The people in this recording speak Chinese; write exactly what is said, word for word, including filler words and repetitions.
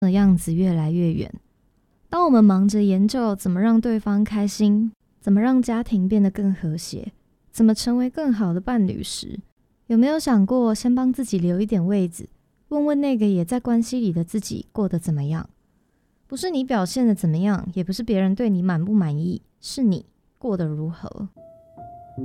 的样子越来越远。当我们忙着研究怎么让对方开心，怎么让家庭变得更和谐，怎么成为更好的伴侣时，有没有想过先帮自己留一点位子，问问那个也在关系里的自己过得怎么样？不是你表现得怎么样，也不是别人对你满不满意，是你过得如何。